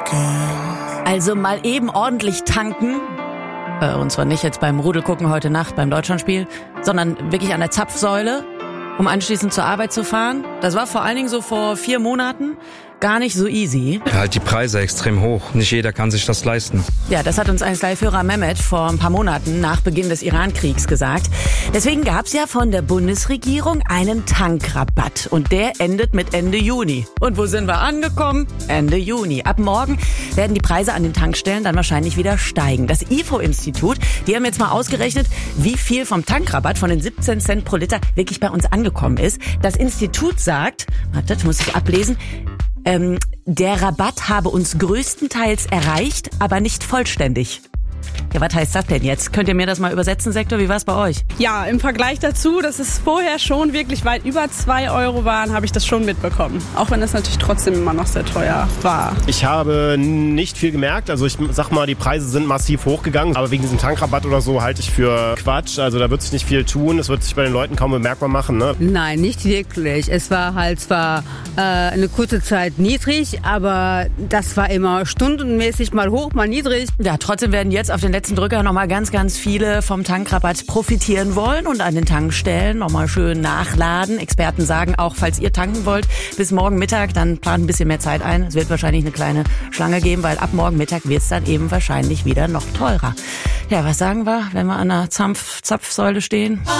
Also mal eben ordentlich tanken. Und zwar nicht jetzt beim Rudel gucken heute Nacht beim Deutschlandspiel, sondern wirklich an der Zapfsäule, um anschließend zur Arbeit zu fahren. Das war vor allen Dingen so vor 4 Monaten gar nicht so easy. Ja, halt die Preise extrem hoch. Nicht jeder kann sich das leisten. Ja, das hat uns ein Live-Hörer Mehmet vor ein paar Monaten nach Beginn des Iran-Kriegs gesagt. Deswegen gab's ja von der Bundesregierung einen Tankrabatt. Und der endet mit Ende Juni. Und wo sind wir angekommen? Ende Juni. Ab morgen werden die Preise an den Tankstellen dann wahrscheinlich wieder steigen. Das IFO-Institut, die haben jetzt mal ausgerechnet, wie viel vom Tankrabatt von den 17 Cent pro Liter wirklich bei uns angekommen ist. Das Institut sagt, warte, das muss ich ablesen, der Rabatt habe uns größtenteils erreicht, aber nicht vollständig. Ja, was heißt das denn jetzt? Könnt ihr mir das mal übersetzen, Sektor? Wie war es bei euch? Ja, im Vergleich dazu, dass es vorher schon wirklich weit über 2 Euro waren, habe ich das schon mitbekommen. Auch wenn es natürlich trotzdem immer noch sehr teuer war. Ich habe nicht viel gemerkt. Also ich sag mal, die Preise sind massiv hochgegangen. Aber wegen diesem Tankrabatt oder so halte ich für Quatsch. Also da wird sich nicht viel tun. Es wird sich bei den Leuten kaum bemerkbar machen. Ne? Nein, nicht wirklich. Es war halt zwar eine kurze Zeit niedrig, aber das war immer stundenmäßig mal hoch, mal niedrig. Ja, trotzdem werden jetzt auf den letzten Drücker nochmal ganz, ganz viele vom Tankrabatt profitieren wollen und an den Tankstellen nochmal schön nachladen. Experten sagen auch, falls ihr tanken wollt, bis morgen Mittag, dann plant ein bisschen mehr Zeit ein. Es wird wahrscheinlich eine kleine Schlange geben, weil ab morgen Mittag wird es dann eben wahrscheinlich wieder noch teurer. Ja, was sagen wir, wenn wir an der Zapfsäule stehen?